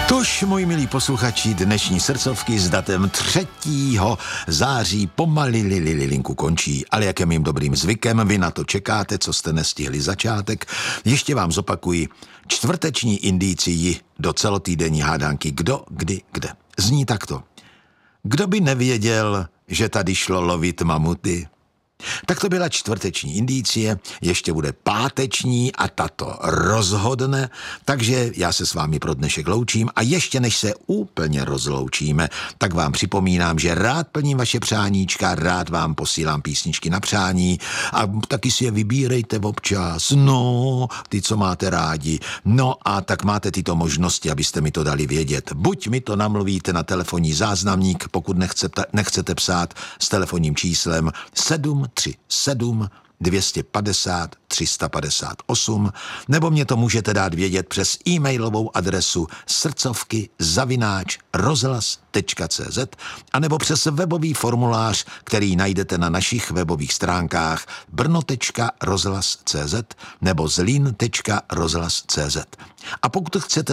Tož, moji milí posluchači, dnešní srdcovky s datem 3. září pomalinku končí, ale jak je mým dobrým zvykem, vy na to čekáte, co jste nestihli začátek. Ještě vám zopakuji čtvrteční indicii do celotýdenní hádanky Kdo, kdy, kde. Zní takto. Kdo by nevěděl, že tady šlo lovit mamuty? Tak to byla čtvrteční indicie, ještě bude páteční a tato rozhodne, takže já se s vámi pro dnešek loučím a ještě než se úplně rozloučíme, tak vám připomínám, že rád plním vaše přáníčka, rád vám posílám písničky na přání a taky si je vybírejte občas, no, ty, co máte rádi. No a tak máte tyto možnosti, abyste mi to dali vědět. Buď mi to namluvíte na telefonní záznamník, pokud nechcete psát s telefonním číslem 737 250 358, nebo mě to můžete dát vědět přes e-mailovou adresu srdcovky@rozhlas.cz anebo přes webový formulář, který najdete na našich webových stránkách brno.rozhlas.cz nebo zlín.rozhlas.cz. A pokud chcete